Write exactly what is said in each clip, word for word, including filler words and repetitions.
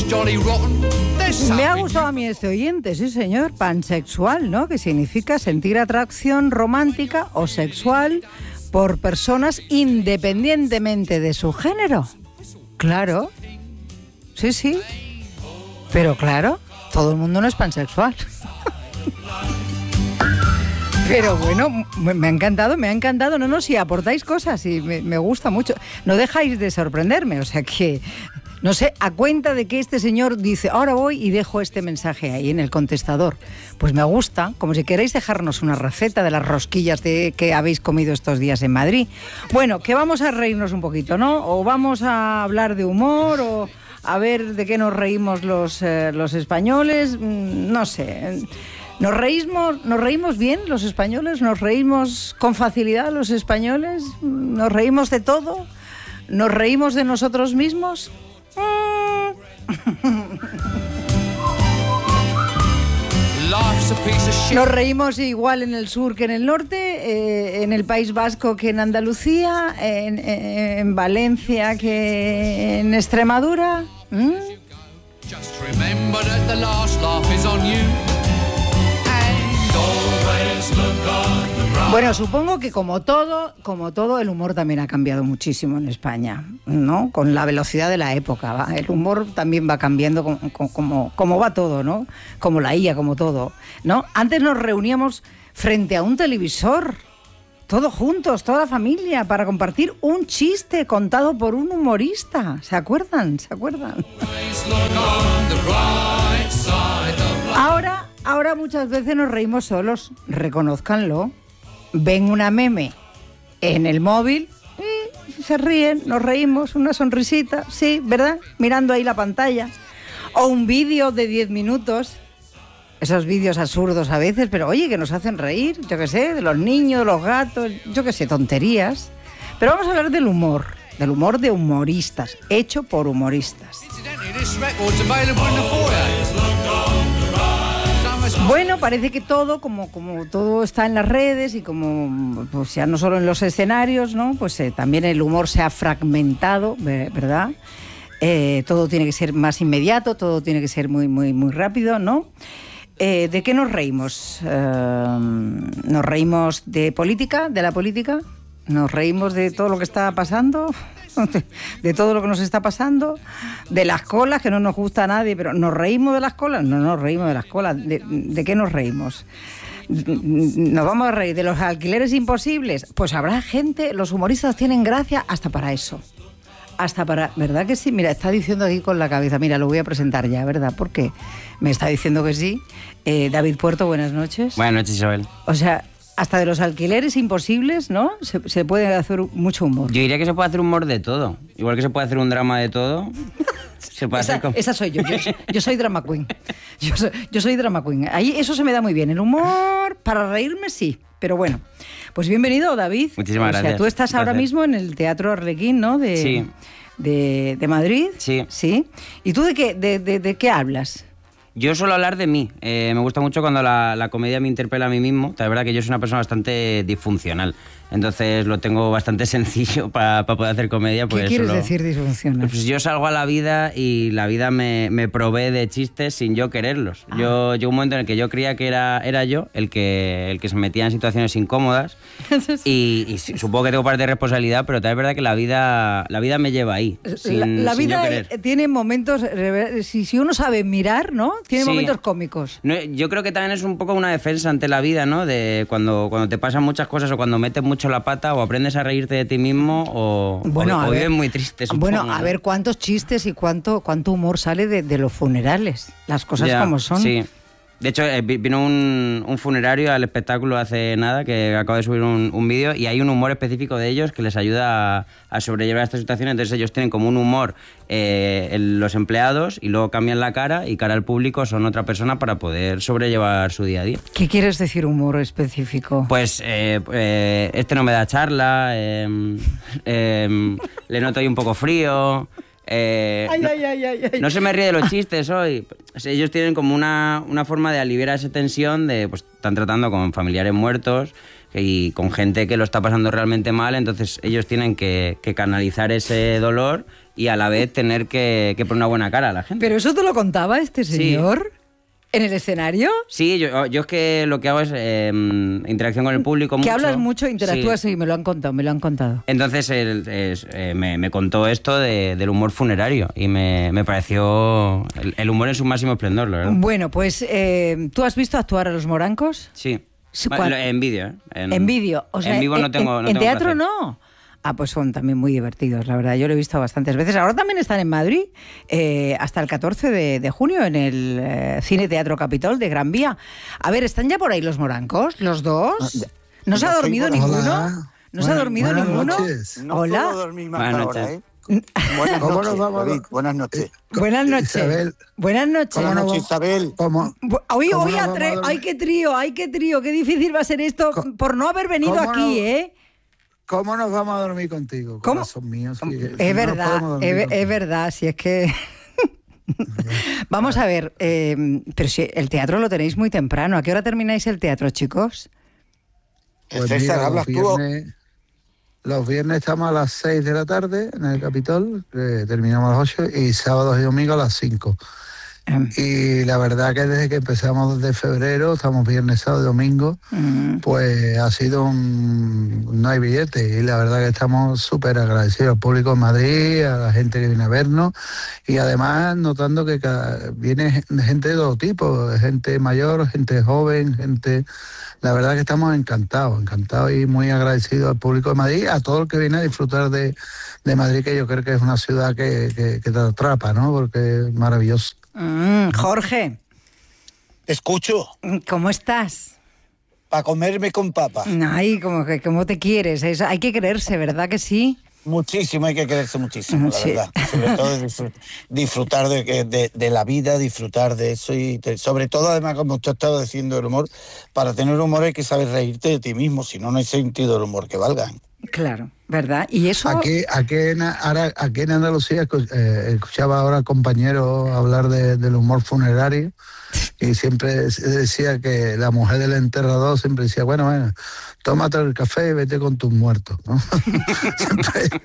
Me ha gustado a mí este oyente, sí señor, pansexual, ¿no? Que significa sentir atracción romántica o sexual por personas independientemente de su género. Claro, sí, sí, pero claro, todo el mundo no es pansexual. Pero bueno, me ha encantado, me ha encantado. No, no, si aportáis cosas y me, me gusta mucho. No dejáis de sorprenderme, o sea que, no sé, a cuenta de que este señor dice, ahora voy y dejo este mensaje ahí en el contestador. Pues me gusta, como si queréis dejarnos una receta de las rosquillas de, que habéis comido estos días en Madrid. Bueno, que vamos a reírnos un poquito, ¿no? O vamos a hablar de humor, o a ver de qué nos reímos los, eh, los españoles, no sé... ¿Nos reímos, ¿Nos reímos bien los españoles? ¿Nos reímos con facilidad los españoles? ¿Nos reímos de todo? ¿Nos reímos de nosotros mismos? Nos reímos igual en el sur que en el norte, eh, en el País Vasco que en Andalucía, en, en Valencia que en Extremadura. ¿Mm? Bueno, supongo que como todo, como todo, el humor también ha cambiado muchísimo en España, ¿no? Con la velocidad de la época, ¿va? El humor también va cambiando como, como, como va todo, ¿no? Como la I A, como todo, ¿no? Antes nos reuníamos frente a un televisor, todos juntos, toda la familia, para compartir un chiste contado por un humorista. ¿Se acuerdan? ¿Se acuerdan? Ahora, ahora muchas veces nos reímos solos, reconózcanlo. Ven una meme en el móvil y se ríen, nos reímos, una sonrisita, sí, ¿verdad? Mirando ahí la pantalla. O un vídeo de diez minutos, esos vídeos absurdos a veces, pero oye, que nos hacen reír, yo qué sé, de los niños, de los gatos, yo qué sé, tonterías. Pero vamos a hablar del humor, del humor de humoristas, hecho por humoristas. Bueno, parece que todo, como, como todo está en las redes y como, pues ya no solo en los escenarios, ¿no? Pues eh, también el humor se ha fragmentado, ¿verdad? Eh, todo tiene que ser más inmediato, todo tiene que ser muy, muy, muy rápido, ¿no? Eh, ¿De qué nos reímos? Eh, ¿Nos reímos de política, de la política? ¿Nos reímos de todo lo que está pasando? De todo lo que nos está pasando, de las colas, que no nos gusta a nadie, pero ¿nos reímos de las colas? No nos reímos de las colas. ¿De, de qué nos reímos? ¿Nos vamos a reír de los alquileres imposibles? Pues habrá gente, los humoristas tienen gracia hasta para eso. Hasta para... ¿Verdad que sí? Mira, está diciendo aquí con la cabeza. Mira, lo voy a presentar ya, ¿verdad? Porque me está diciendo que sí. Eh, David Puerto, buenas noches. Buenas noches, Isabel. O sea... Hasta de los alquileres imposibles, ¿no? Se, se puede hacer mucho humor. Yo diría que se puede hacer humor de todo. Igual que se puede hacer un drama de todo. Se puede esa, hacer como... esa soy yo. yo. Yo soy drama queen. Yo soy, yo soy drama queen. Ahí eso se me da muy bien. El humor, para reírme, sí. Pero bueno, pues bienvenido, David. Muchísimas o sea, gracias. Tú estás Un ahora placer. mismo en el Teatro Arlequín, ¿no? De, sí. De, de Madrid. Sí. Sí. ¿Y tú de qué, de, de, de qué hablas? Yo suelo hablar de mí. Eh, me gusta mucho cuando la, la comedia me interpela a mí mismo. La verdad que yo soy una persona bastante disfuncional. Entonces lo tengo bastante sencillo para pa poder hacer comedia. ¿Qué quieres solo... decir disfuncional? Pues yo salgo a la vida y la vida me, me provee de chistes sin yo quererlos. Ah. Yo llegó un momento en el que yo creía que era, era yo el que, el que se metía en situaciones incómodas. y, y supongo que tengo parte de responsabilidad, pero también es verdad que la vida, la vida me lleva ahí. Sin, la la sin vida yo querer. Tiene momentos, si, si uno sabe mirar, ¿no? Tiene sí. momentos cómicos. No, yo creo que también es un poco una defensa ante la vida, ¿no? De cuando, cuando te pasan muchas cosas o cuando metes mucho la pata o aprendes a reírte de ti mismo o, bueno, o, o ver, vives muy triste, supongo. Bueno, a ver cuántos chistes y cuánto, cuánto humor sale de, de los funerales. Las cosas ya, como son. Sí. De hecho, vino un, un funerario al espectáculo hace nada, que acabo de subir un, un vídeo, y hay un humor específico de ellos que les ayuda a, a sobrellevar esta situación. Entonces ellos tienen como un humor, eh, el, los empleados, y luego cambian la cara, y cara al público son otra persona para poder sobrellevar su día a día. ¿Qué quieres decir humor específico? Pues eh, eh, este no me da charla, eh, eh, le noto ahí un poco frío... Eh, ay, no, ay, ay, ay, ay. no se me ríe de los chistes hoy. O sea, ellos tienen como una, una forma de aliviar esa tensión de, pues, están tratando con familiares muertos y con gente que lo está pasando realmente mal, entonces ellos tienen que, que canalizar ese dolor y a la vez tener que, que poner una buena cara a la gente. ¿Pero eso te lo contaba este señor? Sí. ¿En el escenario? Sí, yo, yo es que lo que hago es eh, interacción con el público. Que mucho. hablas mucho, interactúas, sí. sí, me lo han contado, me lo han contado. Entonces él, es, eh, me, me contó esto de, del humor funerario y me, me pareció el, el humor en su máximo esplendor, la verdad. Bueno, pues, eh, ¿tú has visto actuar a los Morancos? Sí, ¿Cuál? en vídeo. ¿eh? En, en vídeo, o sea, en vivo en, no tengo. En, no en tengo teatro no. Ah, pues son también muy divertidos, la verdad. Yo lo he visto bastantes veces. Ahora también están en Madrid, eh, hasta el catorce de junio, en el eh, Cine Teatro Capitol de Gran Vía. A ver, ¿están ya por ahí los Morancos, los dos? ¿No se ha dormido ninguno? Hola. ¿No se ha dormido buenas ninguno? Noches. No Hola. puedo dormir más Buenas ahora, noches. ¿eh? Buenas ¿Cómo noches, nos vamos a- David. Buenas noches. Buenas noches. Isabel, Buenas noches. ¿cómo Buenas no noches, va- Isabel. ¿Cómo? Bu- Hoy, ¿Cómo hoy nos a vamos a tre- dormir? ay, qué trío, ay, qué trío, qué difícil va a ser esto Co- por no haber venido ¿Cómo aquí, no? ¿eh? ¿Cómo nos vamos a dormir contigo, ¿Cómo? corazón mío? Si- si no Es nos verdad, podemos dormir es, contigo. es verdad, si es que... Vamos a ver, eh, pero si el teatro lo tenéis muy temprano. ¿A qué hora termináis el teatro, chicos? Pues César, mira, los hablas tú. viernes, los viernes estamos a las seis de la tarde en el Capitol, eh, terminamos a las ocho, y sábados y domingos a las cinco. Em, Y la verdad que desde que empezamos desde febrero, estamos viernes, sábado y domingo, mm, pues ha sido un... no hay billete, y la verdad que estamos súper agradecidos al público de Madrid, a la gente que viene a vernos, y además notando que cada- viene gente de todo tipo, gente mayor, gente joven, gente... La verdad que estamos encantados, encantados y muy agradecidos al público de Madrid, a todo el que viene a disfrutar de, de Madrid, que yo creo que es una ciudad que, que, que te atrapa, ¿no? Porque es maravilloso. mm, Jorge, Te escucho. ¿cómo estás? Para comerme con papa. Ay, como que cómo te quieres. Eso, hay que quererse, ¿verdad que sí? Muchísimo, hay que quererse muchísimo, la Sí. verdad. Sobre todo disfr- disfrutar de, que- de, de la vida, disfrutar de eso y te- sobre todo, además, como usted estaba diciendo, el humor. Para tener humor hay que saber reírte de ti mismo, si no, no hay sentido del humor que valga. Claro, ¿verdad? Y eso... Aquí, aquí, en, ahora, aquí en Andalucía escu- eh, escuchaba ahora al compañero hablar de- del humor funerario, y siempre decía que la mujer del enterrador siempre decía, bueno, bueno, tómate el café y vete con tus muertos, ¿no? Siempre-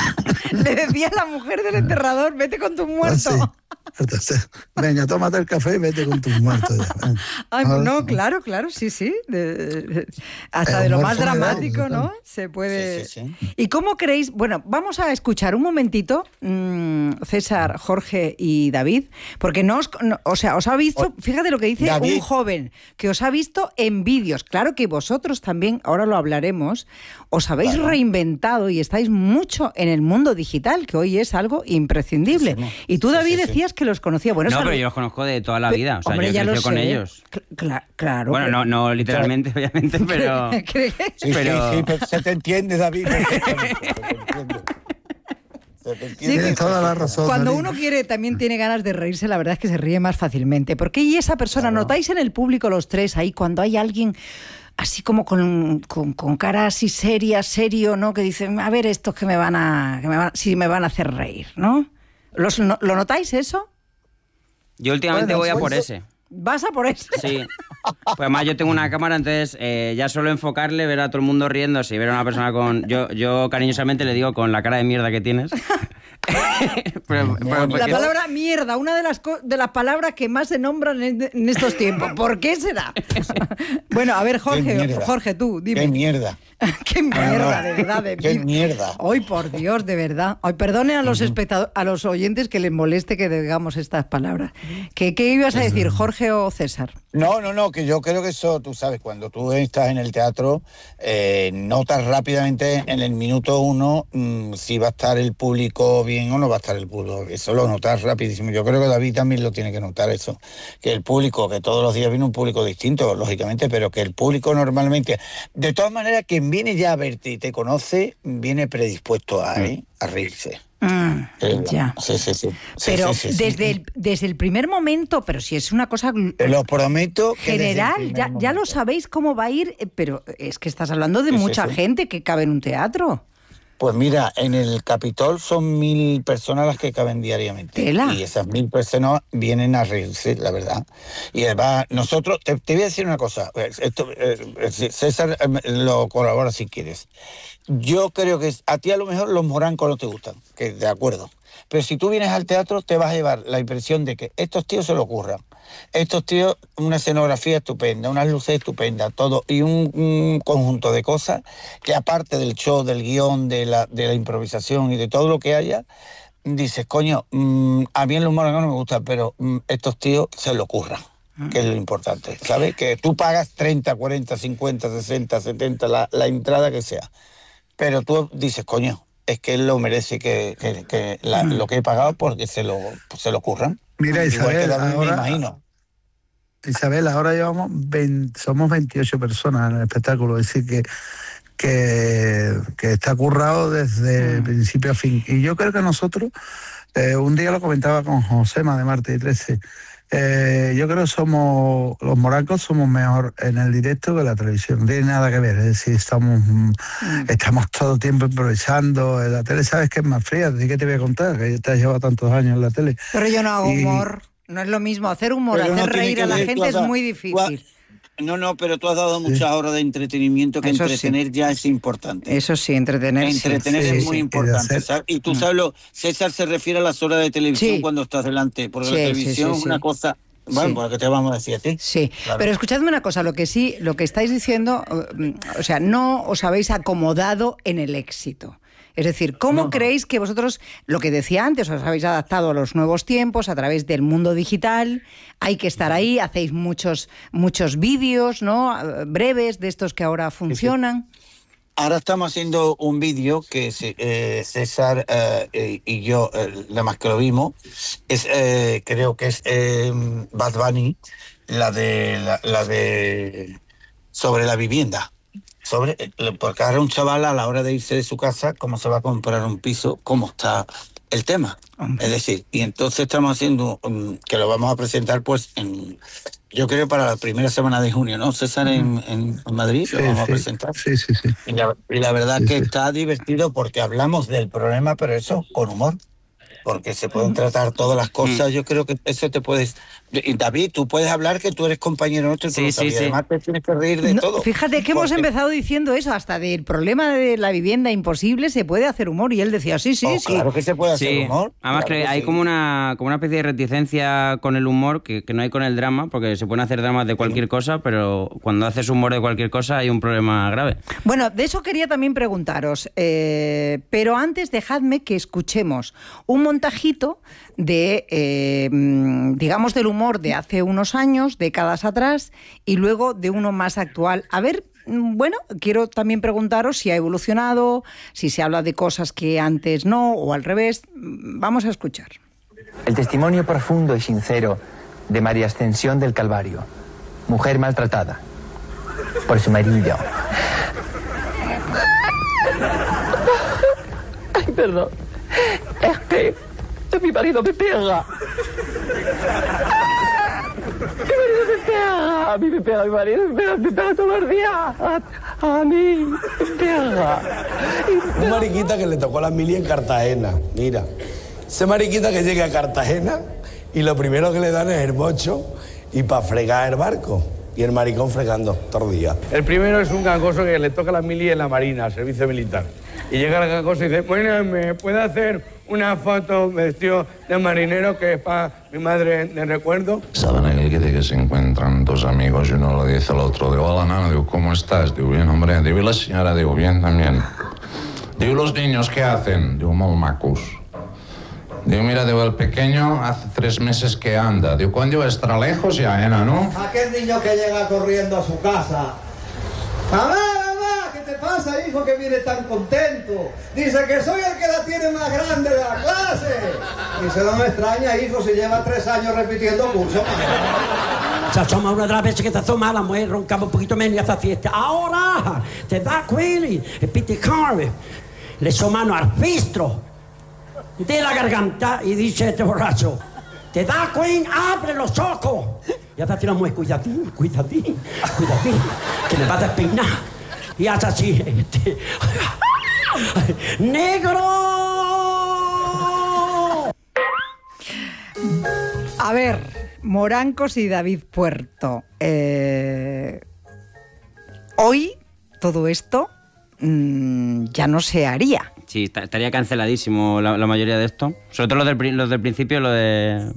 Le decía a la mujer del enterrador, vete con tu muerto. así. Entonces, venga, tómate el café y vete con tus muertos. Ya. Venga. Ay, Ahora- no, claro, claro, sí, sí. De- de- hasta El de lo humor más funerario, dramático, ¿no? total. Se puede... Sí, sí, sí. ¿Y cómo creéis? Bueno, vamos a escuchar un momentito, mmm, César, Jorge y David, porque no os... no- o sea, os ha visto, fíjate lo que dice David. un joven, que os ha visto en vídeos. Claro que vosotros también, ahora lo hablaremos, os habéis Claro. reinventado y estáis mucho en el mundo digital, que hoy es algo imprescindible. Sí, sí, Y tú, sí, David, sí, sí. decías que los conocías. Bueno, No, eso- pero yo los conozco de toda la Pe- vida. O sea, Hombre, yo ya he lo crecido con sé. ellos. Cl- cla- claro. Bueno, no, no literalmente, obviamente, pero... ¿Crees? Sí, Pero- sí, sí, pero se te entiende, David. perfectamente, se te entiende. Se te entiende. Sí, Tienes toda la razón. Cuando David. uno quiere, también tiene ganas de reírse, la verdad es que se ríe más fácilmente. Porque y esa persona, Claro. notáis en el público los tres ahí, cuando hay alguien así como con, con, con cara así seria, serio, ¿no? Que dicen, a ver, estos que me van a, que me van, sí me van a hacer reír, ¿no? ¿Los, no- ¿Lo notáis eso? Yo últimamente Bueno, voy a pues por yo- ese. ¿Vas a por eso? Sí. Pues además yo tengo una cámara, entonces eh, ya solo enfocarle, ver a todo el mundo riéndose y ver a una persona con... Yo, yo cariñosamente le digo con la cara de mierda que tienes. Pero- pero- La porque- palabra mierda, una de las, co- de las palabras que más se nombran en, en estos tiempos. ¿Por qué será? Bueno, a ver, Qué Jorge, mierda. Jorge, tú, dime. Qué mierda. Qué mierda, de verdad. De Qué mí- mierda. Ay, por Dios, de verdad. Ay, perdone a los espectadores, a los oyentes que les moleste que digamos estas palabras. ¿Qué, qué ibas a decir, Jorge o César? No, no, no, que yo creo que eso, tú sabes, cuando tú estás en el teatro, eh, notas rápidamente en el minuto uno mmm, si va a estar el público bien o no va a estar el público. Eso lo notas rapidísimo. Yo creo que David también lo tiene que notar eso. Que el público, que todos los días viene un público distinto, lógicamente, pero que el público normalmente, de todas maneras, quien viene ya a verte y te conoce, viene predispuesto a, ¿eh? a reírse. Mm, Eh, ya. Sí, sí, sí. Sí, Pero sí, sí, sí. desde, el, desde el primer momento, pero si es una cosa gl- Te lo prometo. que desde el general, primer ya, ya lo momento. sabéis cómo va a ir, eh, pero es que estás hablando de Sí, sí, mucha sí. gente que cabe en un teatro. Pues mira, en el Capitol son mil personas las que caben diariamente. Tela. Y esas mil personas vienen a reírse, la verdad. Y además, nosotros, te, te voy a decir una cosa, esto, eh, César eh, lo colabora si quieres. Yo creo que a ti a lo mejor los morancos no te gustan, que de acuerdo. Pero si tú vienes al teatro, te vas a llevar la impresión de que estos tíos se lo ocurran. Estos tíos, una escenografía estupenda, unas luces estupendas, todo, y un, un conjunto de cosas que aparte del show, del guión, de la, de la improvisación y de todo lo que haya, dices, coño, mmm, a mí el humor no me gusta, pero mmm, estos tíos se lo ocurran, que es lo importante, ¿sabes? Que tú pagas treinta, cuarenta, cincuenta, sesenta, setenta, la, la entrada que sea, pero tú dices, coño, es que él lo merece, que, que, que la, lo que he pagado porque se lo, se lo ocurran. Mira, Isabel, Igual que ahora, me imagino. Isabel, ahora llevamos veinte, somos veintiocho personas en el espectáculo, es decir, que, que, que está currado desde mm. principio a fin. Y yo creo que nosotros, eh, un día lo comentaba con Josema de Martes y trece, eh, yo creo que somos, los morancos somos mejor en el directo que en la televisión, no tiene nada que ver, es decir, estamos, mm. estamos todo el tiempo improvisando, en la tele sabes que es más fría, ¿de qué te voy a contar? Que te has llevado tantos años en la tele. Pero yo no hago y, humor. No es lo mismo hacer humor, pero hacer no reír a la ver, gente es dado, muy difícil. No, no, pero tú has dado sí. muchas horas de entretenimiento, que Eso entretener sí. ya es importante. Eso sí, entretener Entretener sí. es Sí, muy sí. importante, ¿sabes? Y tú sabes, lo, César se refiere a las horas de televisión sí. cuando estás delante, porque sí, la televisión sí, sí, es una sí. cosa... Bueno, sí. pues que te vamos a decir a ti. Sí, claro. Pero escuchadme una cosa, lo que sí, lo que estáis diciendo, o sea, no os habéis acomodado en el éxito. Es decir, ¿cómo no, creéis que vosotros, lo que decía antes, os habéis adaptado a los nuevos tiempos a través del mundo digital? Hay que estar ahí, hacéis muchos, muchos vídeos, ¿no? Breves, de estos que ahora funcionan. Sí, sí. Ahora estamos haciendo un vídeo que eh, César eh, y yo, eh, nada más que lo vimos, es, eh, creo que es eh, Bad Bunny, la de, la, la de sobre la vivienda. Sobre, porque ahora un chaval a la hora de irse de su casa, cómo se va a comprar un piso, cómo está el tema. Hombre. Es decir, y entonces estamos haciendo, um, que lo vamos a presentar pues en... Yo creo para la primera semana de junio, ¿no, César? En, en, en Madrid sí, lo vamos sí, a presentar. Sí, sí, sí. Y la, y la verdad sí, que sí. está divertido porque hablamos del problema, pero eso con humor. Porque se pueden tratar todas las cosas. Yo creo que eso te puedes... Y David, tú puedes hablar que tú eres compañero nuestro y tú sí, lo sí, sabías. sí. Además te tienes que reír de no, todo. Fíjate que hemos porque... empezado diciendo eso, hasta del problema de la vivienda imposible se puede hacer humor. Y él decía, sí, sí, oh, sí. Claro que se puede hacer sí. humor. Además claro que, que hay sí. como una como una especie de reticencia con el humor que, que no hay con el drama, porque se pueden hacer dramas de cualquier sí. cosa, pero cuando haces humor de cualquier cosa hay un problema grave. Bueno, de eso quería también preguntaros, eh, pero antes dejadme que escuchemos un montajito de, eh, digamos, del humor de hace unos años, décadas atrás, y luego de uno más actual. A ver, bueno, quiero también preguntaros si ha evolucionado, si se habla de cosas que antes no, o al revés. Vamos a escuchar. El testimonio profundo y sincero de María Ascensión del Calvario, mujer maltratada por su marido. Ay, perdón. Es que mi marido me pega. Mi marido me pega. A mí me pega mi marido, me pega, me pega todos los días. A, a mí me pega. Un mariquita que le tocó la mili en Cartagena. Mira, ese mariquita que llega a Cartagena y lo primero que le dan es el bocho y para fregar el barco. Y el maricón fregando todo el día. El primero es un gangoso que le toca la mili en la Marina, servicio militar. Y llega el gangoso y dice, bueno, ¿me puede hacer una foto vestido de marinero que es para mi madre de recuerdo? Saben aquel que dice que se encuentran dos amigos y uno le dice al otro, digo, hola, nana, digo, ¿cómo estás? Digo, bien, hombre. Digo, y la señora, digo, bien también. Digo, ¿los niños qué hacen? Digo, molt macos. Digo, mira, digo, el pequeño hace tres meses que anda. Digo, ¿cuándo estará lejos ya, Ena, no? Aquel niño que llega corriendo a su casa. ¡Mamá, mamá! ¿Qué te pasa, hijo, que viene tan contento? Dice que soy el que la tiene más grande de la clase. Y se no me extraña, hijo, si lleva tres años repitiendo curso. Se asoma una de las veces que te asoma, la mujer roncaba un poquito menos y hace fiesta. Ahora, te da quelli, e piti carve. Le somano al fistro de la garganta y dice este borracho, te da Queen, abre los ojos. Y hace así la mujer, cuidadín, cuidadín, cuidadín, que me va a despeinar. Y hace así, este, ¡negro! A ver, Morancos y David Puerto. Eh, hoy todo esto mmm, ya no se haría. Sí, estaría canceladísimo la, la mayoría de esto. Sobre todo los del, los del principio, lo de...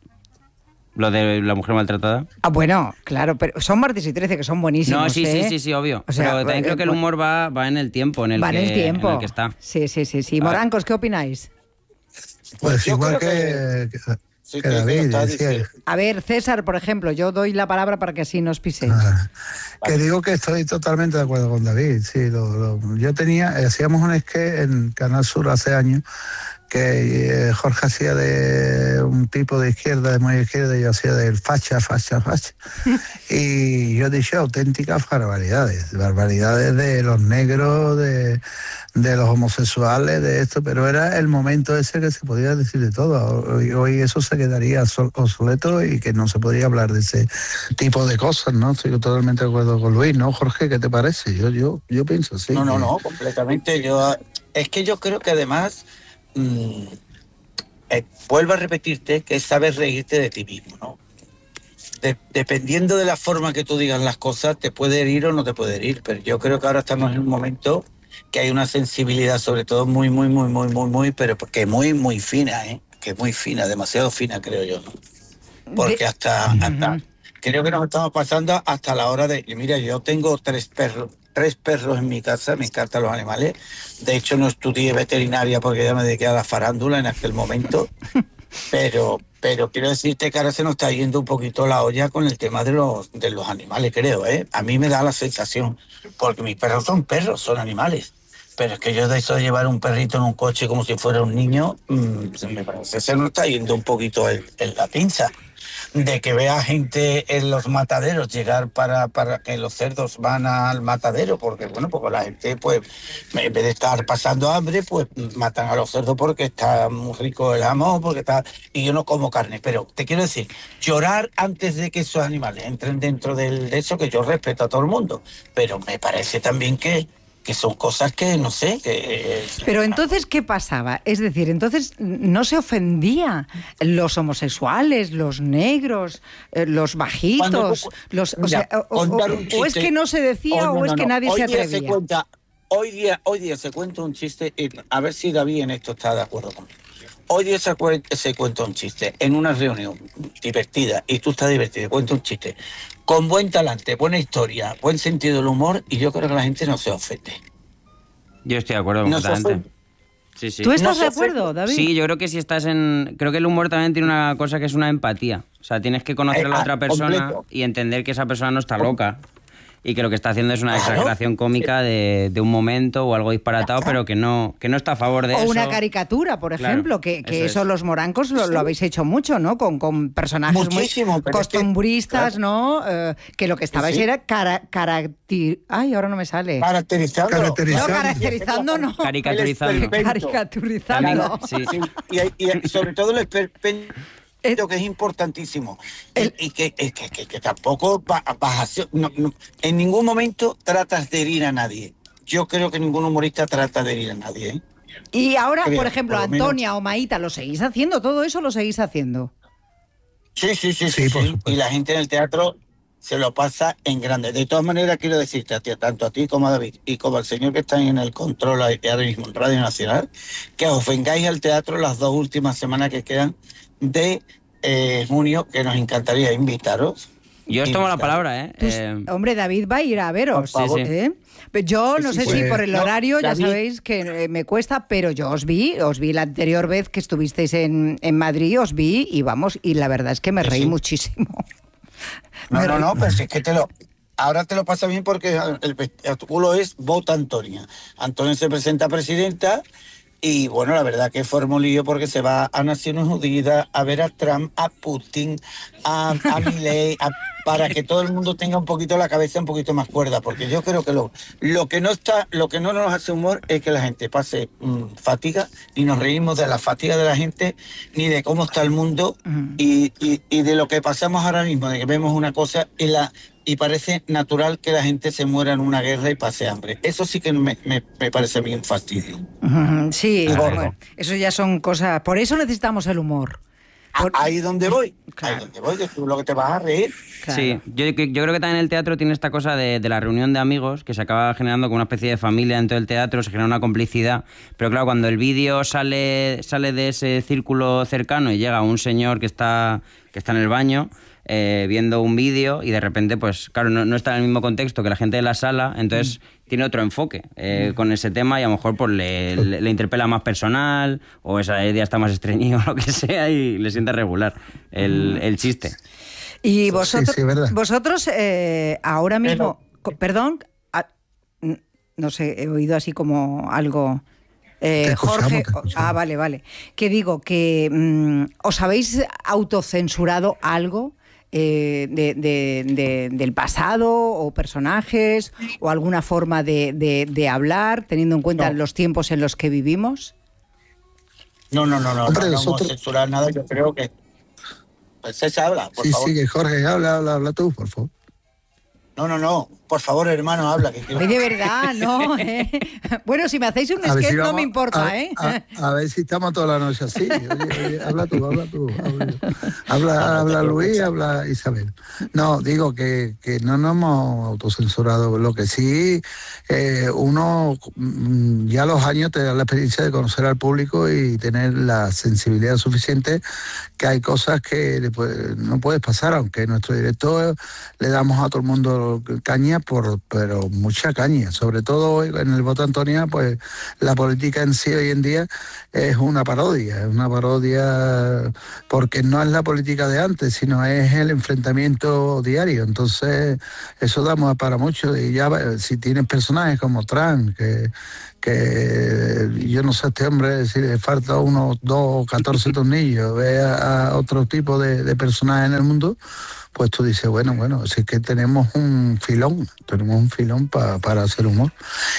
Lo de la mujer maltratada. Ah, bueno, claro, pero son martes y trece, que son buenísimos. No, sí, ¿eh? sí, sí, sí, obvio. O sea, pero también eh, creo que el humor va, va en el tiempo en el, va que, en el tiempo. en el que está. Sí, sí, sí, sí. Morancos, ¿qué opináis? Pues Yo igual que, creo que, Sí, que que David está decía. diciendo. A ver, César, por ejemplo, yo doy la palabra para que así nos piséis. Ah, que digo que estoy totalmente de acuerdo con David. Sí, lo, lo- yo tenía, hacíamos un sketch en Canal Sur hace años que eh, Jorge hacía de un tipo de izquierda, de muy izquierda, y yo hacía del facha, facha, facha. Y yo dije auténticas barbaridades, barbaridades de los negros, de, de los homosexuales, de esto, pero era el momento ese que se podía decir de todo. Hoy, hoy eso se quedaría sol- obsoleto y que no se podría hablar de ese tipo de cosas, ¿no? Estoy totalmente de acuerdo con Luis, ¿no, Jorge? ¿Qué te parece? Yo, yo, yo pienso, sí. No, no, que- no, completamente. Yo, es que yo creo que además, mm, eh, vuelvo a repetirte, que es saber reírte de ti mismo, ¿no? De- dependiendo de la forma que tú digas las cosas, te puede herir o no te puede herir, pero yo creo que ahora estamos en un momento que hay una sensibilidad, sobre todo muy, muy, muy, muy, muy, muy, pero que muy, muy fina, ¿eh? Que muy fina, demasiado fina, creo yo, ¿no? Porque De- hasta, hasta creo que nos estamos pasando hasta la hora de... Mira, yo tengo tres perros, tres perros en mi casa, me encantan los animales. De hecho, no estudié veterinaria porque ya me dediqué a la farándula en aquel momento. Pero, pero quiero decirte que ahora se nos está yendo un poquito la olla con el tema de los, de los animales, creo, ¿eh? A mí me da la sensación, porque mis perros son perros, son animales. Pero es que yo de eso de llevar un perrito en un coche como si fuera un niño, mmm, se me parece que se nos está yendo un poquito el, el- la pinza. De que vea gente en los mataderos llegar para, para que los cerdos van al matadero, porque bueno, porque la gente pues en vez de estar pasando hambre, pues matan a los cerdos porque está muy rico el jamón, porque está... Y yo no como carne, pero te quiero decir, llorar antes de que esos animales entren dentro del, de eso, que yo respeto a todo el mundo, pero me parece también que que son cosas que, no sé, que... Pero entonces, ¿qué pasaba? Es decir, entonces no se ofendía los homosexuales, los negros, eh, los bajitos, Cuando- los, o, Mira, sea, o- o- contar un o es chiste- que no se decía Oh, no, o es no, que no. nadie Hoy se día atrevía. cuenta, hoy, día, hoy día se cuenta un chiste, y a ver si David en esto está de acuerdo conmigo. Hoy día se, cue- se cuenta un chiste en una reunión divertida, y tú estás divertido, cuenta un chiste, con buen talante, buena historia, buen sentido del humor, y yo creo que la gente no se ofende. Yo estoy de acuerdo No se completamente. Sí, sí. ¿Tú estás No se de acuerdo, David? Sí, yo creo que si estás en... Creo que el humor también tiene una cosa que es una empatía. O sea, tienes que conocer a la Eh, otra ah, persona completo. y entender que esa persona no está loca. Y que lo que está haciendo es una Claro. exageración cómica de, de un momento o algo disparatado, pero que no, que no está a favor de O eso. una caricatura, por Claro, ejemplo, que, que eso eso es. los morancos lo, lo habéis hecho mucho, ¿no? Con, con personajes Muchísimo, muy pero es que- costumbristas, claro. ¿no? Eh, que lo que estabais Sí. era cara, caracti- Ay, ahora no me sale. Caracterizando. No, Caracterizando. caracterizando no. Caricaturizando. Caricaturizando. Sí. Sí, y, y sobre todo el esperpento, Eh, que es importantísimo. el- y, y que, que, que- que tampoco va- vas a- no, no, en ningún momento tratas de herir a nadie. Yo creo que ningún humorista trata de herir a nadie, ¿eh? Y ahora, Creo, por ejemplo, por lo menos. Antonia o Maíta, ¿lo seguís haciendo? ¿Todo eso lo seguís haciendo? Sí, sí, sí, Sí, sí, por sí. supuesto. Y la gente en el teatro se lo pasa en grande. De todas maneras, quiero decirte a ti, tanto a ti como a David y como al señor que está en el control ahí- ahora mismo en Radio Nacional, que os vengáis al teatro las dos últimas semanas que quedan de eh, junio, que nos encantaría invitaros. Yo os tomo la Invitaros. palabra, ¿eh? Pues, Eh, hombre, David va a ir a veros. Por favor. ¿eh? Pero yo no Sí, sé sí, si pues, por el no, horario, ya David- sabéis que eh, me cuesta, pero yo os vi, os vi la anterior vez que estuvisteis en, en Madrid, os vi y vamos, y la verdad es que me Sí, reí sí. muchísimo. No, Me no, reí. no, pero si es que te lo... Ahora te lo pasa bien porque el espectáculo es Vota Antonia. Antonia se presenta presidenta y, bueno, la verdad que fue un lío porque se va a Naciones Unidas a ver a Trump, a Putin, a, a Milei, a- para que todo el mundo tenga un poquito la cabeza un poquito más cuerda, porque yo creo que lo, lo que no está, lo que no nos hace humor es que la gente pase mm, fatiga, ni nos reímos de la fatiga de la gente, ni de cómo está el mundo, Ujú. y, y, y de lo que pasamos ahora mismo, de que vemos una cosa y la y parece natural que la gente se muera en una guerra y pase hambre. Eso sí que me, me, me parece a mí un fastidio. Ujú, sí, Claro. bueno, eso ya son cosas... Por eso necesitamos el humor. Por... Ahí es donde voy, claro. Ahí es donde voy, que tú lo que te vas a reír. Claro. Sí, yo, yo creo que también el teatro tiene esta cosa de, de la reunión de amigos, que se acaba generando como una especie de familia dentro del teatro, se genera una complicidad, pero claro, cuando el vídeo sale, sale de ese círculo cercano y llega un señor que está, que está en el baño, eh, viendo un vídeo y de repente, pues claro, no, no está en el mismo contexto que la gente de la sala, entonces mm. tiene otro enfoque eh, mm. con ese tema y a lo mejor pues le, le, le interpela más personal o ese día está más estreñido o lo que sea y le sienta regular el, el chiste. Y vosotros, sí, sí, vosotros eh, ahora mismo, Pero, perdón, a, no sé, he oído así como algo... Eh, Jorge, ah, vale, vale. Que digo que mm, os habéis autocensurado algo eh, de, de, de, del pasado o personajes o alguna forma de, de, de hablar, teniendo en cuenta no. los tiempos en los que vivimos. No, no, no, no, Hombre, no, no nosotros... vamos a censurar nada. Yo creo que pues César habla, por sí, favor. Sí, sí, Jorge, habla, habla, habla tú, por favor. No, no, no, por favor, hermano, habla. Que quiero... Ay, de verdad, no. ¿eh? Bueno, si me hacéis un sketch si no me importa, a, ¿eh? A, a ver si estamos toda la noche así. Oye, oye, habla tú, habla tú. Habla, habla, habla Luis, habla Isabel. No, digo que, que no nos hemos autocensurado. Lo que sí, eh, uno ya a los años te da la experiencia de conocer al público y tener la sensibilidad suficiente, que hay cosas que pues, no puedes pasar, aunque en nuestro directo le damos a todo el mundo caña, por, pero mucha caña, sobre todo en el voto Antonia, pues la política en sí hoy en día es una parodia, es una parodia porque no es la política de antes, sino es el enfrentamiento diario, entonces eso damos para mucho, y ya si tienes personajes como Trump, que que yo no sé, este hombre, si le falta unos dos o catorce tornillos, ve a, a otro tipo de, de personajes en el mundo, pues tú dices, bueno, bueno, si es que tenemos un filón, tenemos un filón pa, para hacer humor,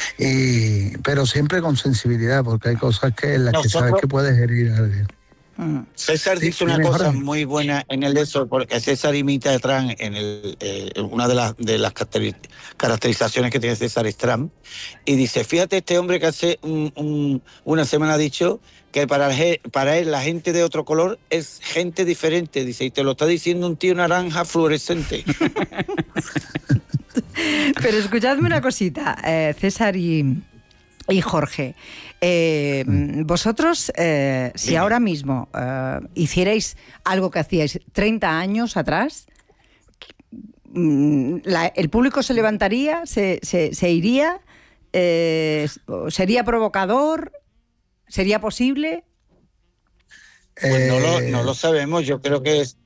y pero siempre con sensibilidad, porque hay cosas que en las Nosotros... que sabes que puedes herir a alguien. César sí, dice una cosa muy buena en el de eso, porque César imita a Trump en el, eh, una de las de las caracterizaciones que tiene César es Trump, y dice, fíjate, este hombre que hace un, un, una semana ha dicho que para, para él la gente de otro color es gente diferente, dice, y te lo está diciendo un tío naranja fluorescente. Pero escuchadme una cosita, eh, César y... Y Jorge, eh, vosotros, eh, si ahora mismo eh, hicierais algo que hacíais treinta años atrás, la, ¿el público se levantaría, se, se, se iría, eh, sería provocador, sería posible? Pues no lo, no lo sabemos, yo creo que es...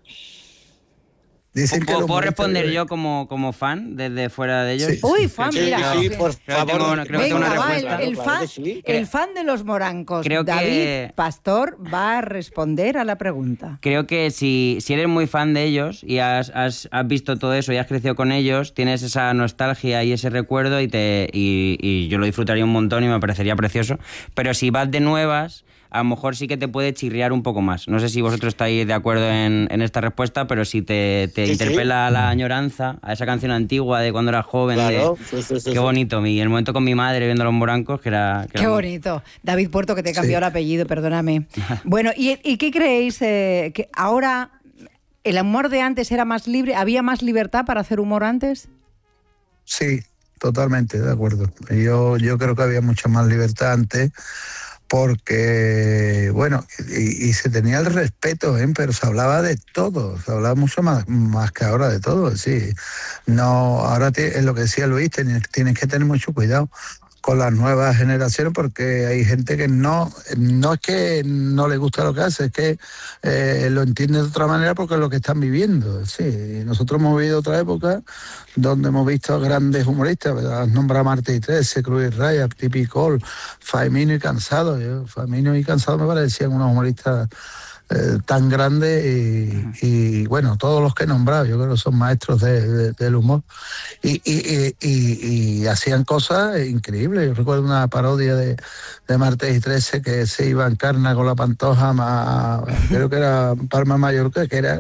¿Puedo, ¿Puedo responder yo como, como fan desde fuera de ellos? Sí. Uy, fan, sí, mira. Sí, por creo favor. Que tengo, creo Venga, que tengo una va, respuesta. el, el, fan, sí. el fan de los morancos, creo David que, Pastor, va a responder a la pregunta. Creo que si, si eres muy fan de ellos y has, has, has visto todo eso y has crecido con ellos, tienes esa nostalgia y ese recuerdo y, te, y, y yo lo disfrutaría un montón y me parecería precioso. Pero si vas de nuevas, a lo mejor sí que te puede chirriar un poco más. No sé si vosotros estáis de acuerdo en, en esta respuesta, pero si te, te sí, interpela sí. la añoranza a esa canción antigua de cuando eras joven, claro, de, sí, sí, sí, qué bonito, mi, el momento con mi madre viendo Los Morancos, que era... Que qué era bonito. Muy... David Puerto, que te cambió sí. el apellido, perdóname. Bueno, ¿y, y qué creéis? Eh, que ahora el humor de antes era más libre, ¿había más libertad para hacer humor antes? Sí, totalmente, de acuerdo. Yo, yo creo que había mucha más libertad antes, porque, bueno, y, y se tenía el respeto, ¿eh? Pero se hablaba de todo, se hablaba mucho más, más que ahora de todo, sí. No, ahora te, es lo que decía Luis, tienes, tienes que tener mucho cuidado con las nuevas generaciones, porque hay gente que no, no es que no le gusta lo que hace, es que eh, lo entiende de otra manera porque es lo que están viviendo. Sí, nosotros hemos vivido otra época donde hemos visto a grandes humoristas, has nombrado a Martes y Trece, Cruz y Raya, Tipi Cole, Faimino y Cansado. Yo, Faimino y Cansado me parecían unos humoristas Eh, tan grande y, y bueno, todos los que he nombrado yo creo que son maestros de, de, del humor y, y, y, y, y hacían cosas increíbles. Yo recuerdo una parodia de, de Martes y Trece que se iba en carna con la Pantoja, más, creo que era Palma Mallorca, que era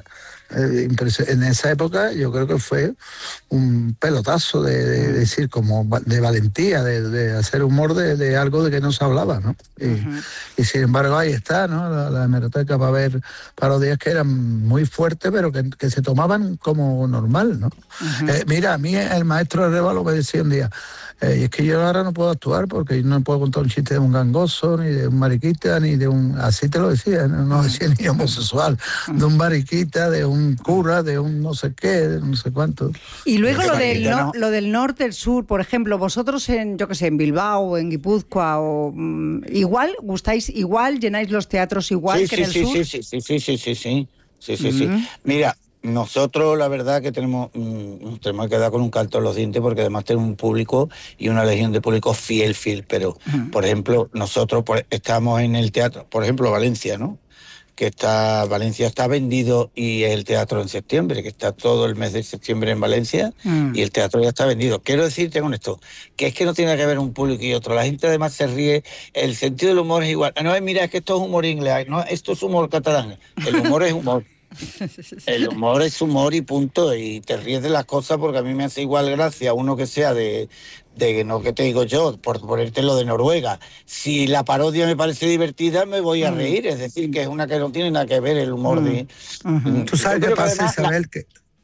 Eh, en esa época yo creo que fue un pelotazo de, de, de decir, como de valentía, de, de hacer humor de, de algo de que no se hablaba, ¿no? Y, uh-huh. y sin embargo ahí está, ¿no? La, la hemeroteca para ver parodias que eran muy fuertes, pero que, que se tomaban como normal, ¿no? Uh-huh. Eh, mira, a mí el maestro Arévalo me decía un día, Eh, y es que yo ahora no puedo actuar porque no puedo contar un chiste de un gangoso, ni de un mariquita, ni de un... Así te lo decía, no, no decía ni homosexual, de un mariquita, de un cura, de un no sé qué, de no sé cuánto. Y luego lo del, no, no. lo del norte, el sur, por ejemplo, vosotros en, yo qué sé, en Bilbao, en Guipúzcoa, o mm, igual, gustáis igual, llenáis los teatros igual sí, que sí, en el sí, sur. Sí, sí, sí, sí, sí, sí, sí, sí, sí, Mm. sí. Mira, nosotros la verdad que tenemos, mmm, nos tenemos que dar con un canto en los dientes porque además tenemos un público y una legión de público fiel, fiel, pero uh-huh. por ejemplo, nosotros por, estamos en el teatro, por ejemplo, Valencia, ¿no? Que está, Valencia está vendido y es el teatro en septiembre, que está todo el mes de septiembre en Valencia uh-huh. y el teatro ya está vendido. Quiero decirte con esto, que es que no tiene que ver un público y otro, la gente además se ríe, el sentido del humor es igual. No, mira, es que esto es humor inglés, no, esto es humor catalán, el humor es humor. El humor es humor y punto, y te ríes de las cosas porque a mí me hace igual gracia uno que sea de, de no que te digo yo, por ponerte lo de Noruega. Si la parodia me parece divertida, me voy a reír, es decir, que es una que no tiene nada que ver el humor de... Uh-huh. Tú sabes qué pasa, además, Isabel, la... que...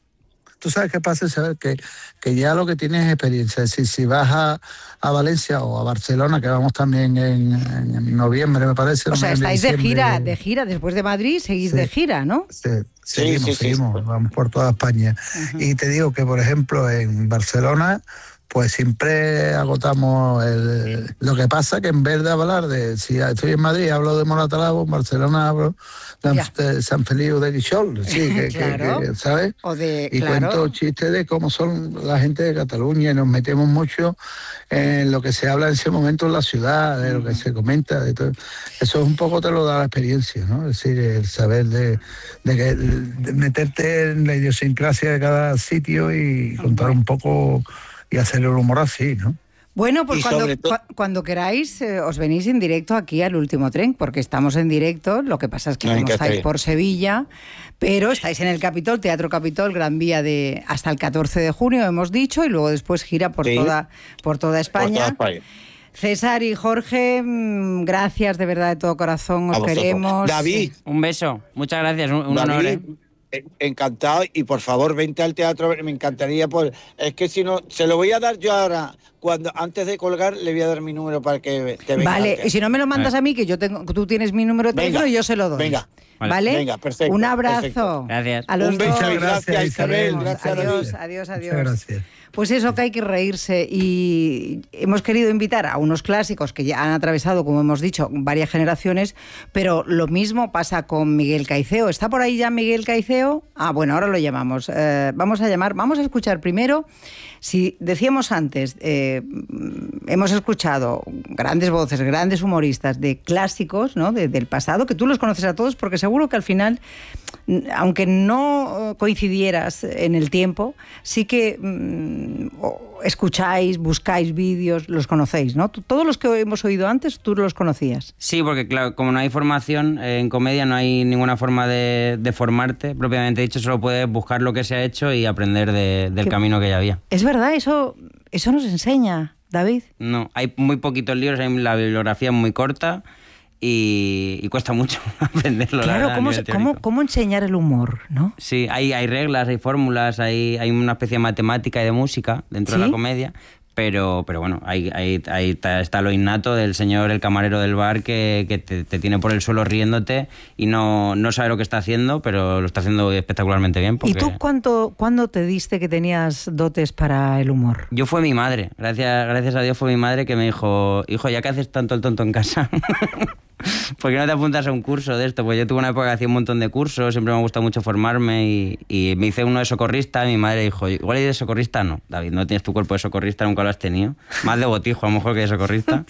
Tú sabes qué pasa, Isabel, que, que ya lo que tienes es experiencia. Es decir, si vas a, a Valencia o a Barcelona, que vamos también en, en noviembre, me parece. O sea, estáis de gira, de gira, después de Madrid seguís sí, de gira, ¿no? Sí, seguimos, sí, sí, seguimos, sí. Vamos por toda España. Uh-huh. Y te digo que, por ejemplo, en Barcelona, pues siempre agotamos el... Lo que pasa que en vez de hablar de... Si estoy en Madrid, hablo de Moratalabo, en Barcelona hablo de San Feliu de Guixol, sí, que, claro. que, que, ¿sabes? O de, y claro. cuento chistes de cómo son la gente de Cataluña y nos metemos mucho en lo que se habla en ese momento en la ciudad, de lo que se comenta, de todo. Eso es un poco te lo da la experiencia, ¿no? Es decir, el saber de, de, que, de meterte en la idiosincrasia de cada sitio y contar un poco y hacer el humor así, ¿no? Bueno, pues cuando, cu- cuando queráis eh, os venís en directo aquí al Último Tren, porque estamos en directo, lo que pasa es que no, como estáis por Sevilla, pero estáis en el Capitol, Teatro Capitol, Gran Vía de hasta el catorce de junio, hemos dicho, y luego después gira por, sí. toda, por toda España. Por toda España. César y Jorge, gracias de verdad de todo corazón, os queremos. David. Un beso, muchas gracias, un, un David, honor. ¿eh? Encantado, y por favor vente al teatro, me encantaría, por, es que si no, se lo voy a dar yo ahora, cuando antes de colgar le voy a dar mi número para que te venga. Vale, y si no me lo mandas a mí, que yo tengo, tú tienes mi número de teléfono, venga, y yo se lo doy. Venga, ¿vale? Venga, perfecto. Un abrazo. Perfecto. Gracias. A los Un beso, dos. gracias Isabel, gracias adiós, adiós, adiós. Muchas gracias. Pues eso, que hay que reírse, y hemos querido invitar a unos clásicos que ya han atravesado, como hemos dicho, varias generaciones, pero lo mismo pasa con Miguel Caiceo. ¿Está por ahí ya Miguel Caiceo? Ah, bueno, ahora lo llamamos. Eh, vamos a llamar, vamos a escuchar primero, si decíamos antes, eh, hemos escuchado grandes voces, grandes humoristas de clásicos, ¿no? de, del pasado, que tú los conoces a todos, porque seguro que al final, aunque no coincidieras en el tiempo, sí que mmm, escucháis, buscáis vídeos, los conocéis, ¿no? Todos los que hemos oído antes, tú los conocías. Sí, porque claro, como no hay formación eh, en comedia, no hay ninguna forma de, de formarte, propiamente dicho, solo puedes buscar lo que se ha hecho y aprender de, del ¿Qué? camino que ya había. Es verdad, eso, eso nos enseña, David. No, hay muy poquitos libros, hay la bibliografía es muy corta. Y, y cuesta mucho aprenderlo. Claro, la verdad, ¿cómo, cómo, ¿cómo enseñar el humor, no? Sí, hay, hay reglas, hay fórmulas, hay, hay una especie de matemática y de música dentro ¿Sí? de la comedia, pero, pero bueno, ahí, ahí, ahí está lo innato del señor, el camarero del bar, que, que te, te tiene por el suelo riéndote y no, no sabe lo que está haciendo, pero lo está haciendo espectacularmente bien. Porque... ¿Y tú cuánto, cuándo te diste que tenías dotes para el humor? Yo fue mi madre, gracias, gracias a Dios fue mi madre que me dijo, hijo, ya que haces tanto el tonto en casa... ¿Por qué no te apuntas a un curso de esto? Pues yo tuve una época que hacía un montón de cursos, siempre me ha gustado mucho formarme y, y me hice uno de socorrista. Y mi madre dijo, igual hay de socorrista, no, David, no tienes tu cuerpo de socorrista, nunca lo has tenido. Más de botijo a lo mejor que de socorrista.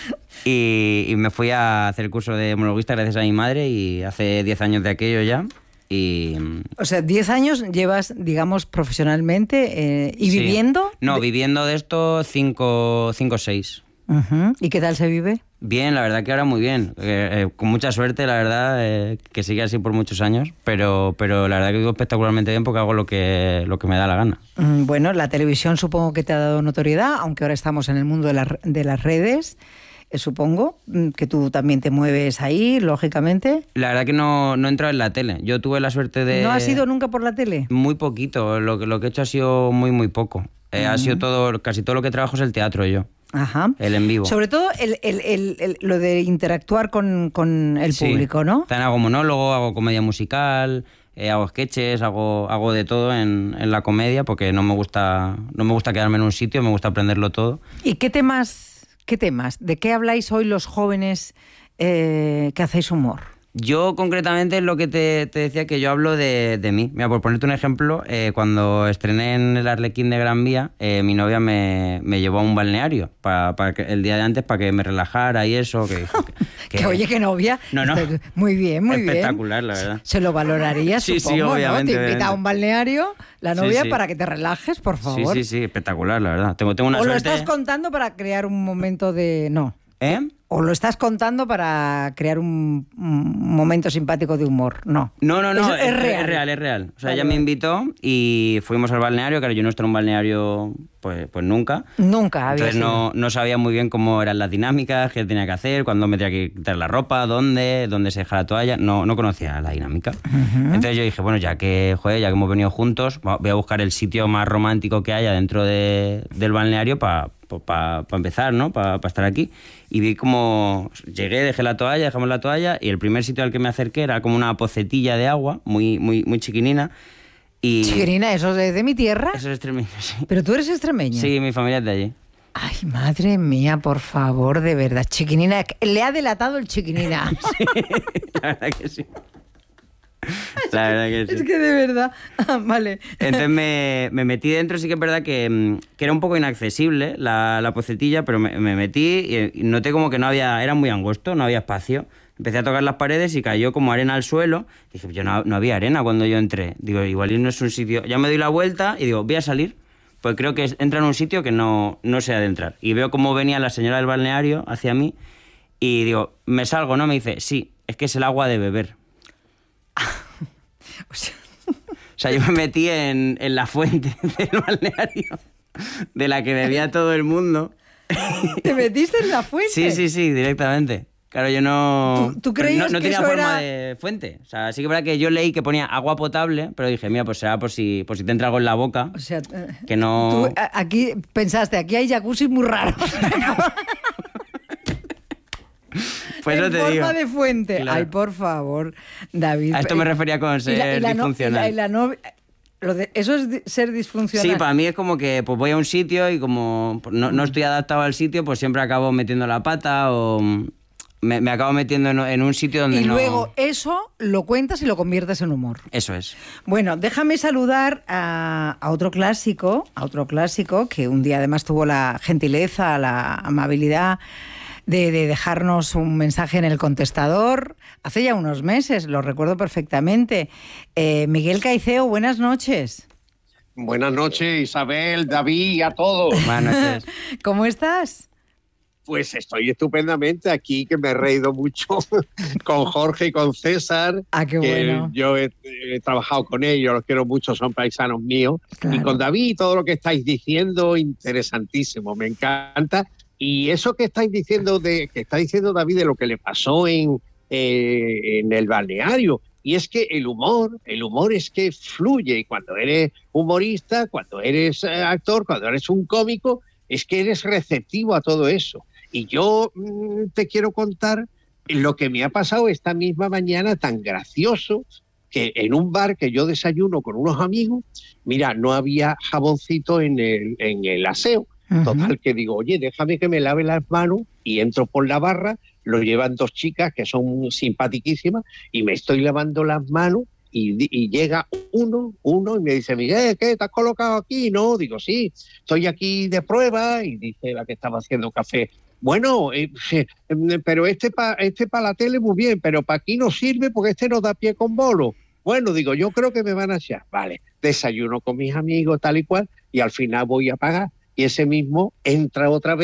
y, y me fui a hacer el curso de monologuista gracias a mi madre y hace diez años de aquello ya. Y... O sea, diez años llevas, digamos, profesionalmente eh, y sí. viviendo... No, de... viviendo de esto cinco o seis. Uh-huh. ¿Y qué tal se vive? Bien, la verdad que ahora muy bien. Eh, eh, con mucha suerte, la verdad, eh, que sigue así por muchos años, pero, pero la verdad que vivo espectacularmente bien porque hago lo que, lo que me da la gana. Mm, bueno, la televisión supongo que te ha dado notoriedad, aunque ahora estamos en el mundo de, la, de las redes. Eh, supongo que tú también te mueves ahí, lógicamente. La verdad que no, no he entrado en la tele. Yo tuve la suerte de... ¿No has ido nunca por la tele? Muy poquito. Lo, lo que he hecho ha sido muy, muy poco. Eh, uh-huh. Ha sido todo... Casi todo lo que trabajo es el teatro yo. Ajá. El en vivo. Sobre todo el, el, el, el, lo de interactuar con, con el sí. público, ¿no? También hago monólogo, hago comedia musical, eh, hago sketches, hago, hago de todo en, en la comedia porque no me gusta no me gusta quedarme en un sitio, me gusta aprenderlo todo. ¿Y qué temas, qué temas? ¿De qué habláis hoy los jóvenes eh, que hacéis humor? Yo concretamente es lo que te, te decía, que yo hablo de, de mí. Mira, por ponerte un ejemplo, eh, cuando estrené en el Arlequín de Gran Vía, eh, mi novia me, me llevó a un balneario pa, pa que, el día de antes para que me relajara y eso. Que, que, que, que oye, qué novia. No, no. Muy bien, muy espectacular, bien. la verdad. Se lo valoraría, sí, supongo, sí, ¿no? obviamente, Te invita obviamente. a un balneario la novia sí, sí. para que te relajes, por favor. Sí, sí, sí, espectacular, la verdad. Tengo, tengo una o suerte... lo estás contando para crear un momento de... No. ¿Eh? ¿O lo estás contando para crear un, un momento simpático de humor? No. No, no, no, es, es, es real. Es real, es real. O sea, vale, ella me invitó y fuimos al balneario, claro, yo no estoy en un balneario pues, pues nunca. Nunca había Entonces no, no sabía muy bien cómo eran las dinámicas, qué tenía que hacer, cuándo me tenía que quitar la ropa, dónde, dónde se deja la toalla. No, no conocía la dinámica. Uh-huh. Entonces yo dije, bueno, ya que, joder, ya que hemos venido juntos, voy a buscar el sitio más romántico que haya dentro de, del balneario para pa, pa empezar, ¿no? Para pa estar aquí. Y vi como... Llegué, dejé la toalla, dejamos la toalla y el primer sitio al que me acerqué era como una pocetilla de agua, muy, muy, muy chiquinina. Y... ¿Chiquinina? ¿Eso es de mi tierra? Eso es extremeño, sí. ¿Pero tú eres extremeño? Sí, mi familia es de allí. Ay, madre mía, por favor, de verdad. Chiquinina, le ha delatado el chiquinina. Sí, la verdad que sí. La verdad que sí. Es que de verdad... Ah, vale. Entonces me, me metí dentro, sí que es verdad que, que era un poco inaccesible la, la pocetilla, pero me, me metí y noté como que no había... Era muy angosto, no había espacio. Empecé a tocar las paredes y cayó como arena al suelo. Dije, yo no, no había arena cuando yo entré. Digo, igual no es un sitio... Ya me doy la vuelta y digo, voy a salir. Pues creo que entra en un sitio que no, no sé adentrar. Y veo cómo venía la señora del balneario hacia mí y digo, ¿me salgo, no? Me dice, sí, es que es el agua de beber. O sea, o sea, yo me metí en, en la fuente del balneario de la que bebía todo el mundo. ¿Te metiste en la fuente? Sí, sí, sí, directamente. Claro, yo no... ¿Tú, tú creías no, no que tenía eso forma era... de fuente. O sea, sí que es verdad que yo leí que ponía agua potable, pero dije, mira, pues será por si, por si te entra algo en la boca. O sea, que no... Tú aquí pensaste, aquí hay jacuzzi muy raros. Pues en eso te forma digo. de fuente. Claro. Ay, por favor, David. A esto me refería con ser y la, y la disfuncional. No, y la, y la no, lo de, eso es di, ser disfuncional. Sí, para mí es como que pues voy a un sitio y como no, no estoy adaptado al sitio, pues siempre acabo metiendo la pata o me, me acabo metiendo en, en un sitio donde y no... Y luego eso lo cuentas y lo conviertes en humor. Eso es. Bueno, déjame saludar a, a otro clásico, a otro clásico que un día además tuvo la gentileza, la amabilidad de, de dejarnos un mensaje en el contestador hace ya unos meses, lo recuerdo perfectamente. Eh, Miguel Caiceo, buenas noches. Buenas noches, Isabel, David y a todos. Buenas noches. ¿Cómo estás? Pues estoy estupendamente aquí, que me he reído mucho con Jorge y con César. Ah, qué bueno. Yo he, he trabajado con ellos, los quiero mucho, son paisanos míos. Claro. Y con David, todo lo que estáis diciendo, interesantísimo, me encanta. Y eso que estáis diciendo, de, que está diciendo David de lo que le pasó en, eh, en el balneario, y es que el humor, el humor es que fluye, y cuando eres humorista, cuando eres actor, cuando eres un cómico, es que eres receptivo a todo eso. Y yo mmm, te quiero contar lo que me ha pasado esta misma mañana tan gracioso, que en un bar que yo desayuno con unos amigos, mira, no había jaboncito en el, en el aseo. Uh-huh. Total, que digo, oye, déjame que me lave las manos, y entro por la barra, lo llevan dos chicas que son simpaticísimas, y me estoy lavando las manos, y, y llega uno, uno, y me dice, Miguel, ¿qué? ¿Te has colocado aquí? No, digo, sí, estoy aquí de prueba, y dice la que estaba haciendo café, bueno, eh, eh, pero este para este pa la tele muy bien, pero para aquí no sirve porque este no da pie con bolo. Bueno, digo, yo creo que me van a echar. Vale, desayuno con mis amigos, tal y cual, y al final voy a pagar. Y ese mismo entra otra vez,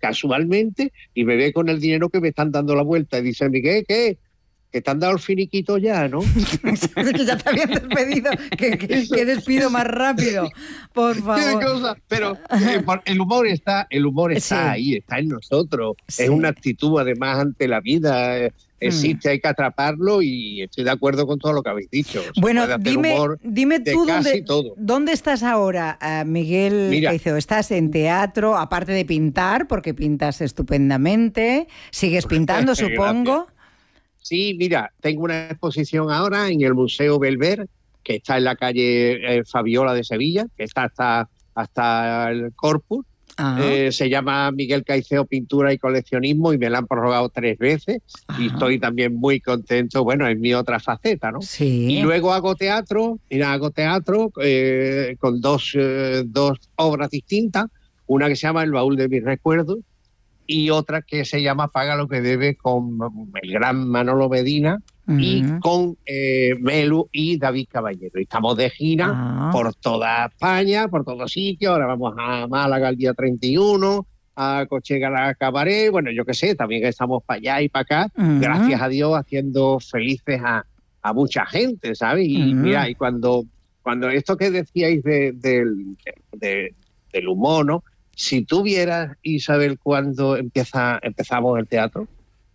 casualmente y me ve con el dinero que me están dando la vuelta y dice, Miguel, ¿qué? Que te han dado el finiquito ya, ¿no? Que ya te habían despedido, que, que, que despido más rápido, por favor. ¿Qué cosa? Pero eh, el humor está, el humor está sí. ahí, está en nosotros. Sí. Es una actitud además ante la vida. Eh, existe, mm. hay que atraparlo y estoy de acuerdo con todo lo que habéis dicho. Se bueno, dime, dime tú dónde, dónde estás ahora, uh, Miguel Caicedo. ¿Estás en teatro, aparte de pintar, porque pintas estupendamente? ¿Sigues pintando, supongo? Sí, mira, tengo una exposición ahora en el Museo Belver, que está en la calle eh, Fabiola de Sevilla, que está hasta, hasta el Corpus. Eh, se llama Miguel Caicedo Pintura y Coleccionismo y me la han prorrogado tres veces. Ajá. Y estoy también muy contento, bueno, es mi otra faceta, ¿no? Sí. Y luego hago teatro, mira, hago teatro eh, con dos, eh, dos obras distintas, una que se llama El baúl de mis recuerdos y otra que se llama Paga lo que debe, con el gran Manolo Medina uh-huh. y con eh, Melu y David Caballero. Y estamos de gira uh-huh. por toda España, por todos sitios. Ahora vamos a Málaga el día treinta y uno, a Cochegala Cabaret, bueno, yo qué sé, también estamos para allá y para acá, uh-huh. gracias a Dios, haciendo felices a, a mucha gente, ¿sabes? Y uh-huh. mira, y cuando, cuando esto que decíais de, de, de, del humor, ¿no? Si tú vieras, Isabel, cuando empieza, empezamos el teatro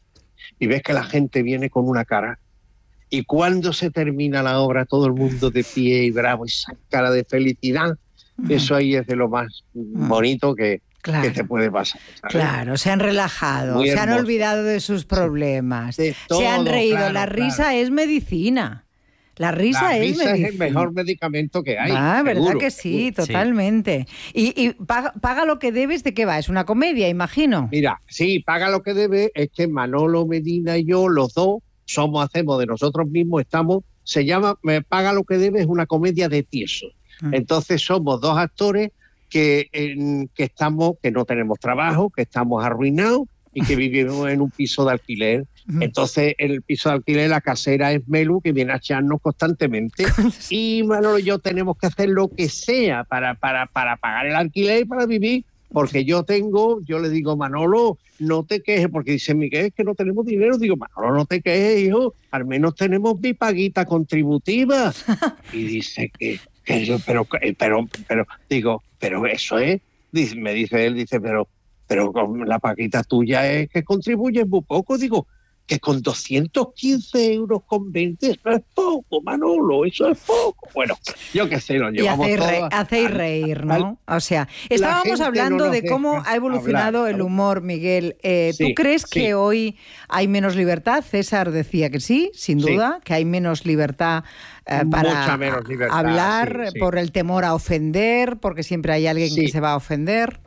y ves que la gente viene con una cara y cuando se termina la obra todo el mundo de pie y bravo, esa cara de felicidad, uh-huh. eso ahí es de lo más uh-huh. bonito que, claro. que te puede pasar, ¿sabes? Claro, se han relajado, Muy se hermoso. Han olvidado de sus problemas, sí. todo, se han reído, claro, la risa claro. es medicina. La risa, la es, risa es el mejor medicamento que hay. Ah, seguro. ¿verdad que sí? Totalmente. Sí. Y, y paga, paga lo que debes, ¿de qué va? Es una comedia, imagino. Mira, sí, Paga lo que debe es que Manolo Medina y yo, los dos, somos, hacemos de nosotros mismos, estamos, se llama Paga lo que debe, es una comedia de tiesos. Mm. Entonces somos dos actores que, en, que estamos, que no tenemos trabajo, que estamos arruinados y que vivimos en un piso de alquiler. Entonces, en el piso de alquiler, la casera es Melu, que viene a echarnos constantemente. Y Manolo y yo tenemos que hacer lo que sea para, para, para pagar el alquiler y para vivir. Porque yo tengo, yo le digo, Manolo, no te quejes, porque dice Miguel, es que no tenemos dinero. Digo, Manolo, no te quejes, hijo, al menos tenemos mi paguita contributiva. Y dice que, que yo, pero, pero, pero, digo, pero eso es, dice, me dice él, dice, pero, pero con la paguita tuya es que contribuyes muy poco. Digo, que con doscientos quince euros con veinte, eso es poco, Manolo, eso es poco. Bueno, yo qué sé, lo llevamos y hacéis, todo re, hacéis reír, ¿no? O sea, estábamos hablando no de cómo ha evolucionado hablar, el humor, Miguel. Eh, sí, ¿Tú crees sí. que hoy hay menos libertad? César decía que sí, sin duda, sí. que hay menos libertad eh, para menos libertad, hablar sí, sí. por el temor a ofender, porque siempre hay alguien sí. que se va a ofender.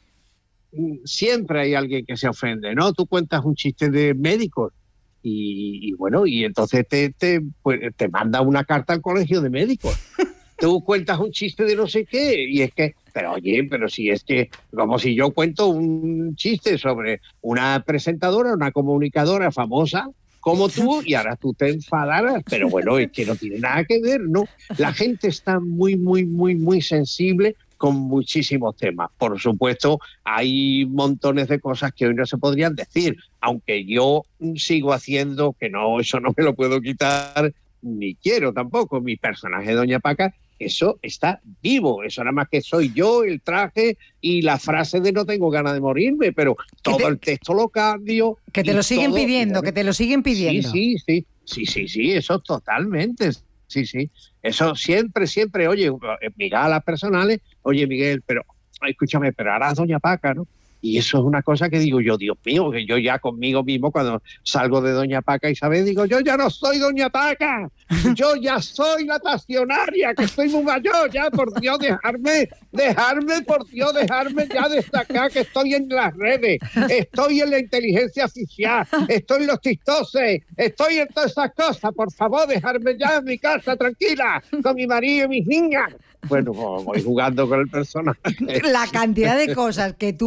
Siempre hay alguien que se ofende, ¿no? Tú cuentas un chiste de médicos y, y bueno, y entonces te, te, pues, te manda una carta al colegio de médicos. Tú cuentas un chiste de no sé qué y es que, pero oye, pero si es que, como si yo cuento un chiste sobre una presentadora, una comunicadora famosa como tú y ahora tú te enfadaras, pero bueno, es que no tiene nada que ver, ¿no? La gente está muy, muy, muy, muy sensible con muchísimos temas. Por supuesto, hay montones de cosas que hoy no se podrían decir, aunque yo sigo haciendo, que no, eso no me lo puedo quitar, ni quiero tampoco. Mi personaje Doña Paca, eso está vivo, eso nada más que soy yo, el traje y la frase de no tengo ganas de morirme, pero todo te, el texto lo cambio. Que te lo siguen todo, pidiendo, que te lo siguen pidiendo. Sí, sí, sí, sí, sí, sí, eso totalmente. Sí, sí, eso siempre, siempre, oye, mira a las personales, oye, Miguel, pero, escúchame, pero ahora es Doña Paca, ¿no? Y eso es una cosa que digo yo, Dios mío, que yo ya conmigo mismo cuando salgo de Doña Paca y sabes, digo, yo ya no soy Doña Paca, yo ya soy la pasionaria, que estoy muy mayor, ya, por Dios, dejarme, dejarme, por Dios, dejarme ya destacar que estoy en las redes, estoy en la inteligencia artificial, estoy en los tistoses, estoy en todas esas cosas, por favor, dejarme ya en mi casa tranquila, con mi marido y mis niñas. Bueno, voy jugando con el personaje. La cantidad de cosas que tú habrás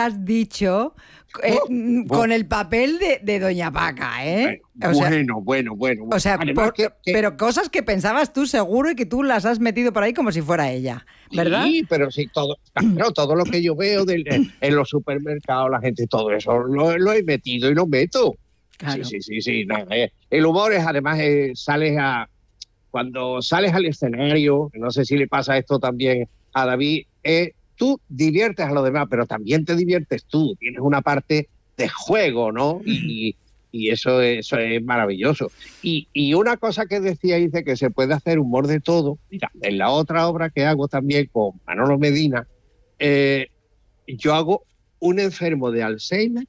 has dicho eh, Oh, con oh. el papel de, de Doña Paca, ¿eh? Bueno, O sea, bueno, bueno, bueno. o sea, Además por- que- que- pero cosas que pensabas tú seguro y que tú las has metido por ahí como si fuera ella, ¿verdad? Sí, pero sí, todo, claro, todo lo que yo veo del- en los supermercados, la gente, todo eso lo, lo he metido y lo meto. Claro. Sí, sí, sí, sí. Nada, eh. El humor es, además, eh, sales a. Cuando sales al escenario, no sé si le pasa esto también a David, eh, tú diviertes a los demás, pero también te diviertes tú. Tienes una parte de juego, ¿no? Y, y eso, eso es maravilloso. Y, y una cosa que decía, dice que se puede hacer humor de todo. Mira, en la otra obra que hago también con Manolo Medina, eh, yo hago un enfermo de Alzheimer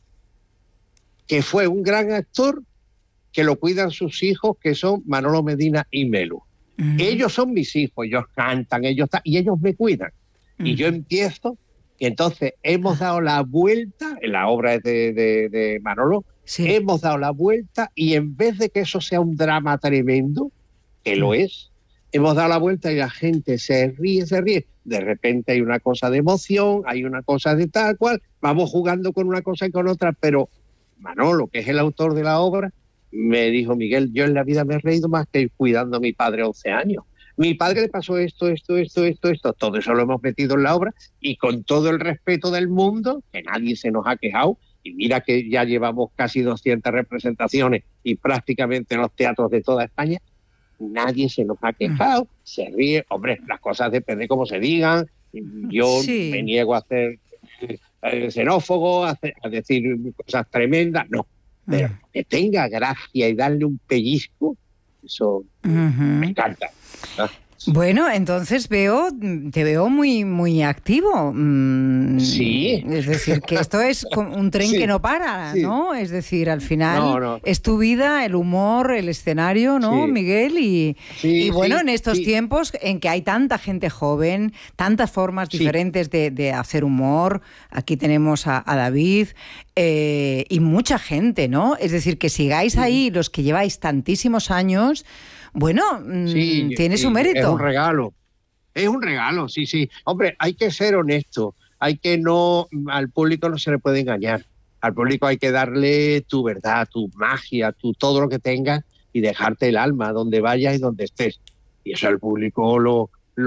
que fue un gran actor que lo cuidan sus hijos, que son Manolo Medina y Melu. Mm. Ellos son mis hijos, ellos cantan, ellos ta- y ellos me cuidan. Y Mm. yo empiezo, y entonces hemos dado la vuelta, en la obra de, de, de Manolo, Sí. hemos dado la vuelta y en vez de que eso sea un drama tremendo, que lo es, hemos dado la vuelta y la gente se ríe, se ríe. De repente hay una cosa de emoción, hay una cosa de tal cual, vamos jugando con una cosa y con otra, pero Manolo, que es el autor de la obra, me dijo, Miguel, yo en la vida me he reído más que cuidando a mi padre once años. Mi padre le pasó esto, esto, esto, esto, esto, todo eso lo hemos metido en la obra y con todo el respeto del mundo, que nadie se nos ha quejado, y mira que ya llevamos casi doscientas representaciones y prácticamente en los teatros de toda España, nadie se nos ha quejado, se ríe, hombre, las cosas depende cómo se digan, yo Sí. me niego a hacer eh, xenófobo, a, hacer- a decir cosas tremendas, no, pero que tenga gracia y darle un pellizco, eso Ujú. me encanta. ¿no? Bueno, entonces veo, te veo muy, muy activo. Mm, Sí. Es decir, que esto es como un tren Sí, que no para, sí. ¿no? Es decir, al final No, no. es tu vida, el humor, el escenario, ¿no, Sí. Miguel? Y, Sí, y bueno, sí, en estos sí. tiempos en que hay tanta gente joven, tantas formas Sí. diferentes de, de hacer humor, aquí tenemos a, a David eh, y mucha gente, ¿no? Es decir, que sigáis ahí los que lleváis tantísimos años. Bueno, mm, Sí, tiene sí, su mérito. Es un regalo. Es un regalo, sí, sí. Hombre, hay que ser honesto. Hay que no. Al público no se le puede engañar. Al público hay que darle tu verdad, tu magia, tu todo lo que tengas y dejarte el alma donde vayas y donde estés. Y eso al público lo,